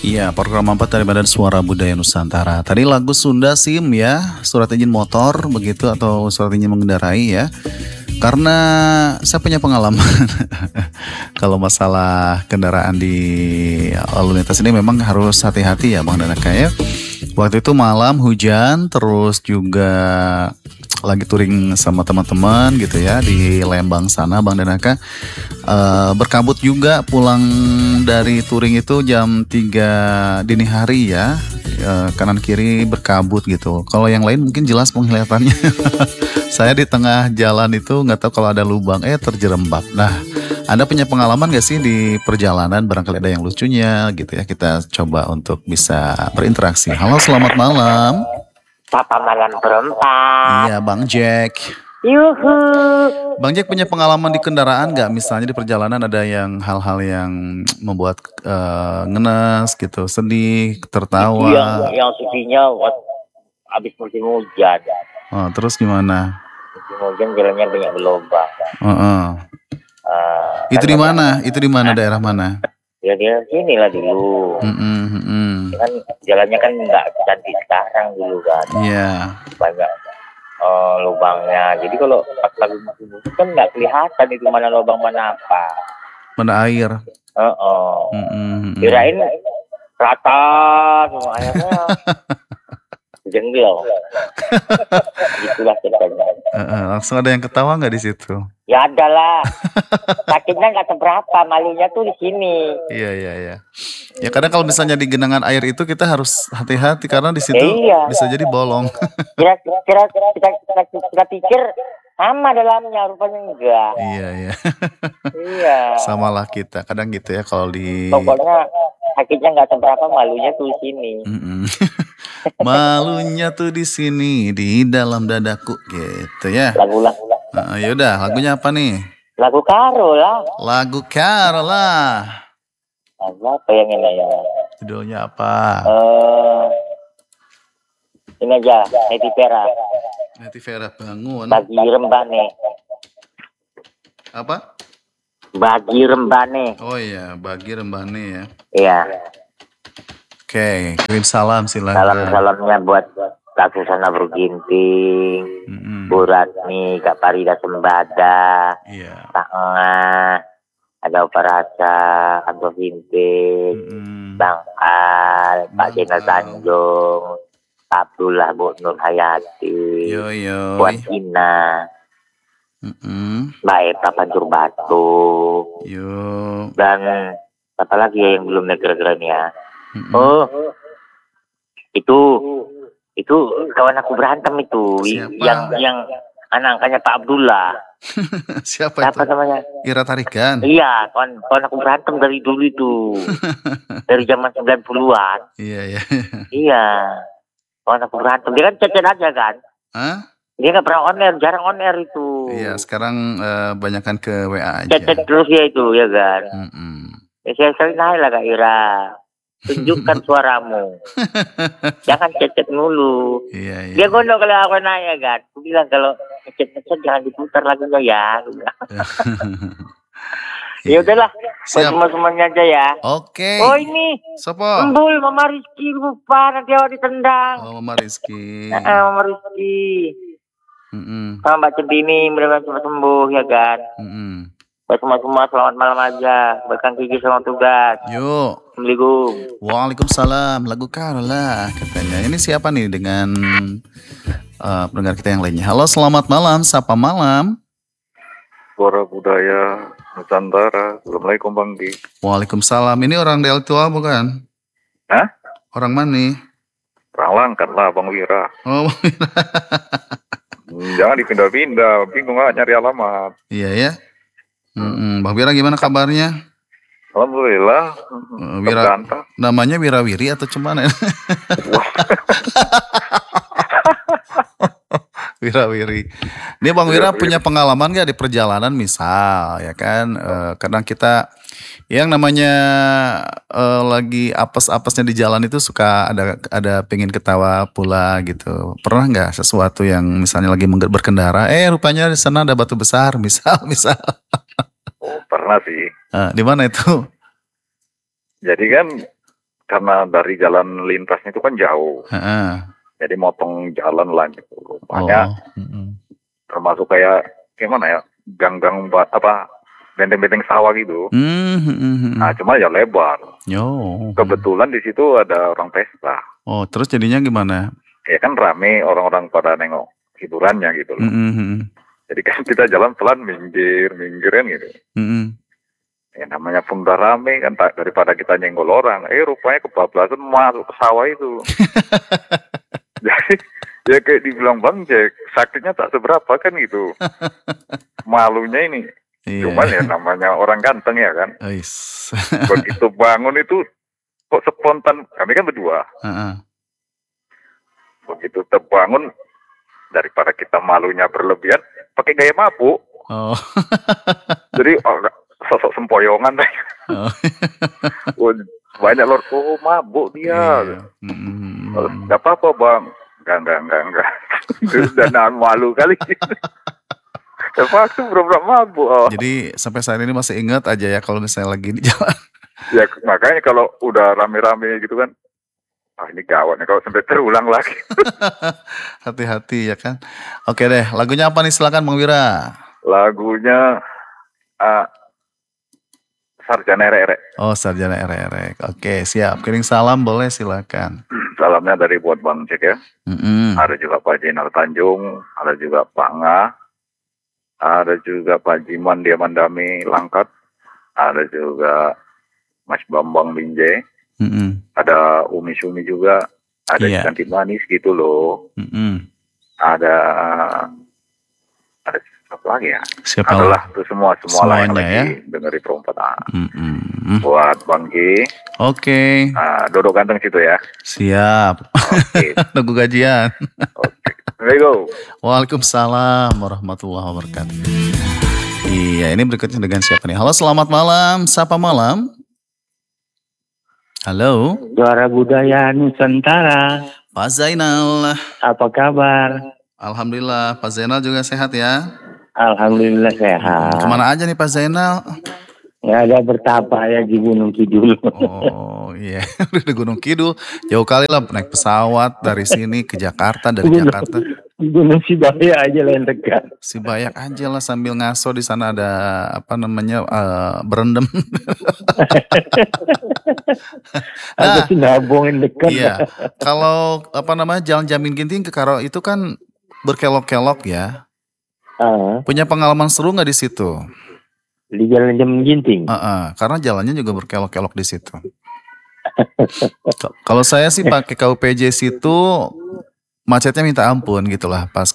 Iya, program 4 dari Badan Suara Budaya Nusantara. Tadi lagu Sunda SIM ya, surat izin motor begitu atau surat izin mengendarai ya. Karena saya punya pengalaman kalau masalah kendaraan di lalu lintas ini memang harus hati-hati ya Bang Danaka ya. Waktu itu malam hujan, terus juga lagi touring sama teman-teman gitu ya di Lembang sana Bang Danaka. Berkabut juga pulang dari touring itu jam 3 dini hari ya. Kanan kiri berkabut gitu. Kalau yang lain mungkin jelas penglihatannya. Saya di tengah jalan itu nggak tahu kalau ada lubang, terjerembab. Nah, Anda punya pengalaman nggak sih di perjalanan? Barangkali ada yang lucunya gitu ya. Kita coba untuk bisa berinteraksi. Halo, selamat malam. Papa malam berempat. Iya, Bang Jack. Yuhu. Bang Jack punya pengalaman di kendaraan nggak? Misalnya di perjalanan ada yang hal-hal yang membuat ngenes gitu, sedih, tertawa. Yang sedihnya habis musim hujan. Oh, terus gimana? Musim hujan jalannya banyak berlubang. Itu di mana? Itu di mana? Daerah mana? Ya dia sini lah dulu. Kan jalannya kan nggak cantik sekarang dulu kan. Iya. Banyak lubangnya. Jadi kalau pas lagi musim hujan kan nggak kelihatan itu mana lubang mana apa. Mana air? Kirain rata semua airnya. Jenggel. Itulah ceritanya. Langsung ada yang ketawa nggak di situ? Ya ada lah. Sakitnya nggak seberapa, malunya tuh di sini. Iya. Ya kadang kalau misalnya di genangan air itu kita harus hati-hati karena di situ bisa jadi bolong. Kita pikir sama dalamnya, rupanya enggak. Iya. Iya. Samalah kita, kadang gitu ya kalau di. Pokoknya sakitnya nggak seberapa, malunya tuh di sini. Malunya tuh di sini, di dalam dadaku gitu ya. Lagu. Yaudah, lagunya apa nih? Lagu Karo lah. Lagu Karo lah. Lagu apa yang ini ya? Judulnya apa? Ini aja, Neti Vera bangun. Bagi Rembane. Apa? Bagi Rembane. Oh iya, Bagi Rembane ya. Iya. Oke, kirim salam silakan. Salamnya buat Kak Susana Berginting, Bu Ratni, Kak Farida Sembada, Kak Engah, ada Operasa, Anto Vintage, Bang Al, Pak Jenal Tanjung, Pak Abdullah, Bu Nur Hayati, buat Ina, Mbak Eva Pancur Batu, dan apa lagi ya yang belum negara ya? Itu kawan aku berantem itu. Siapa? yang anak-anaknya Pak Abdullah. Siapa itu? Namanya? Ira Tarikan. Iya, kawan aku berantem dari dulu itu. Dari zaman 90-an. Iya. Iya. Kawan aku berantem. Dia kan cecet aja kan? Dia nggak pernah on air, jarang on air itu. Iya, sekarang banyakkan ke WA aja. Cecet terus ya itu, ya kan? Ya sekali naik lah Kak Ira. Tunjukkan suaramu. Jangan cecet mulu. Iya. Dia gondok kalau aku nanya kan. Aku bilang kalau cecet jangan diputar lagunya ya. Ya udahlah. Buat semuanya aja ya. Oke. Oh ini. Siapa? Embul Mama Rizky lupa nanti awak ditendang. Oh Mama Rizky. Mama Rizky. Sama Mbak Centini mudah-mudahan cepat sembuh ya kan. Buat semua selamat malam aja. Buat Kang Kiki selamat tugas. Yuk. Assalamualaikum. Waalaikumsalam. Lagu Karo lah katanya. Ini siapa nih dengan pendengar kita yang lainnya? Halo, selamat malam. Sapa malam. Suara Budaya Nusantara. Assalamualaikum Bang Di. Waalaikumsalam. Ini orang Del Tua bukan? Hah? Orang mana nih? Orang Langkat lah Bang Wira. Oh, Bang Wira. Jangan dipindah-pindah. Bingung gak nyari alamat. Iya ya. Bang Wira gimana kabarnya? Alhamdulillah. Wira, namanya Wirawiri atau cuman? Wirawiri. Ini Bang Wira punya pengalaman gak di perjalanan misal ya kan? Kadang kita yang namanya lagi apes-apesnya di jalan itu suka ada pengen ketawa pula gitu. Pernah nggak sesuatu yang misalnya lagi berkendara, rupanya di sana ada batu besar misal. Oh, pernah sih. Di mana itu? Jadi kan karena dari jalan lintasnya itu kan jauh. Jadi motong jalan lah gitu. Rupanya termasuk kayak gimana ya, gang-gang benteng-benteng sawah gitu. Nah, cuma ya lebar. Kebetulan di situ ada orang pesta. Oh, terus jadinya gimana? Ya kan rame, orang-orang pada nengok hiburannya gitu loh. Jadi kan kita jalan pelan, minggiran gitu. Ya namanya pun udah rame kan, daripada kita nyenggol orang. Rupanya kebablasan masuk ke sawah itu. Jadi ya kayak dibilang Bang Jack, sakitnya tak seberapa kan gitu. Malunya ini. Cuman ya namanya orang ganteng ya kan. Begitu bangun itu kok spontan, kami kan berdua. Begitu terbangun, daripada kita malunya berlebihan, pakai gaya mabuk. Jadi sosok sempoyongan. Banyak lor, mabuk dia. Gak apa-apa Bang. Enggak. Dan malu kali. Waktu berapa mabuk. Jadi sampai saat ini masih ingat aja ya kalau misalnya lagi di jalan. Ya makanya kalau udah rame-rame gitu kan, ini gawat nih kalau sampai terulang lagi. Hati-hati ya kan. Oke deh, lagunya apa nih, silakan Bang Wira. Lagunya Sarjana Erek. Oh, Sarjana Erek. Oke, siap. Kirim salam boleh, silakan. Salamnya dari buat Bang Cek ya. Ada juga Pak Jenal Tanjung, ada juga Pak Nga, ada juga Pak Jiman Diamandami Langkat, ada juga Mas Bambang Binjai, ada Umi Sumi juga, ada Cantik Manis gitu loh. Ada apa lagi ya? Adalah itu semuanya lah yang lagi dengerin perompat. Buat Bang Ki. Oke. Dodok ganteng situ ya. Siap. Oke. Nunggu gajian. Oke. There you go. Waalaikumsalam warahmatullahi wabarakatuh. Iya, ini berikutnya dengan siapa nih? Halo, selamat malam. Sapa malam. Halo. Suara Budaya Nusantara. Pak Zainal. Apa kabar? Alhamdulillah, Pak Zainal juga sehat ya? Alhamdulillah sehat. Kemana aja nih Pak Zainal? Ya ada bertapa ya di Gunung Kidul. Oh iya, di Gunung Kidul. Jauh kali lah naik pesawat dari sini ke Jakarta, dari Jakarta. Gunung Sibaya aja lah yang dekat. Sibaya aja lah sambil ngaso di sana ada berendam. Ada Sinabung yang dekat. Iya, kalau Jalan Jamin Ginting ke Karo itu kan berkelok-kelok ya. Punya pengalaman seru nggak di situ? Di Jalan Jamin Ginting. Karena jalannya juga berkelok-kelok di situ. Kalau saya sih pakai KUPJ situ macetnya minta ampun gitulah pas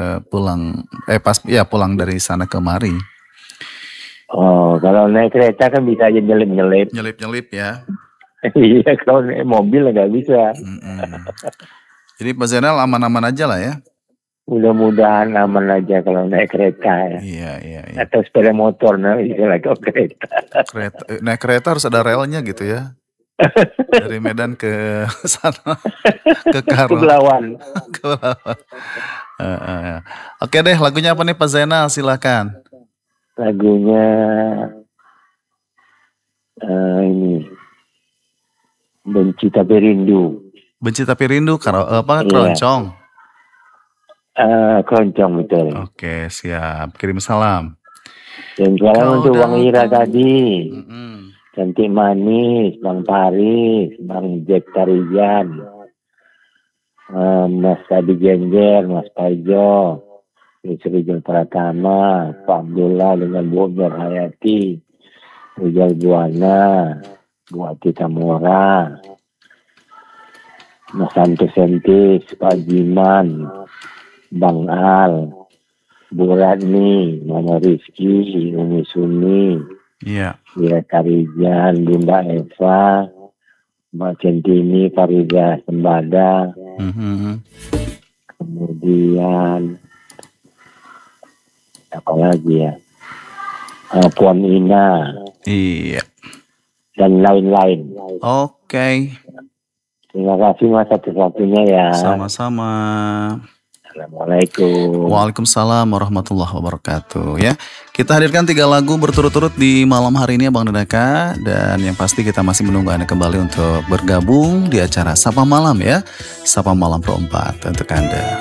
pulang dari sana kemari. Oh, kalau naik kereta kan bisa aja nyelip-nyelip. Nyelip-nyelip ya. Iya, kalau naik mobil nggak bisa. Jadi Pak Zainal aman-aman aja lah ya. Mudah-mudahan aman aja kalau naik kereta ya. Iya. Atau sepeda motor, bisa lagi kereta. Naik kereta harus ada relnya gitu ya. Dari Medan ke sana, ke Karo. Ke Belawan. Oke deh, lagunya apa nih Pak Zainal? Silakan. Lagunya ini Benci Tapi Rindu. Benci Tapi Rindu, keroncong. Keroncong betul. Oke, siap. Kirim salam. Dan salam untuk Bang Ira tadi. Cantik Manis, Bang Paris, Bang Jack Tarijan, Mas Adi Genjer, Mas Paijo, Sri Jul Pratama, Pak Abdullah dengan Bu Hayati, Rijal Buana, Bu Ati Tamura, Mas Santos Sentis, Pak Jiman, Bang Al, Bu Radni, Mama Rizky, Umi Suni, Ira Karijan, Bunda Eva, Mbak Centini, Farida Sembada, kemudian apa lagi ya, Puan Ina, dan lain-lain. Oke. Terima kasih Mas satu-satunya ya. Sama-sama. Assalamualaikum. Waalaikumsalam warahmatullahi wabarakatuh ya. Kita hadirkan 3 lagu berturut-turut di malam hari ini ya Bang Dedaka. Dan yang pasti kita masih menunggu Anda kembali untuk bergabung di acara Sapa Malam ya. Sapa Malam Pro 4 untuk Anda.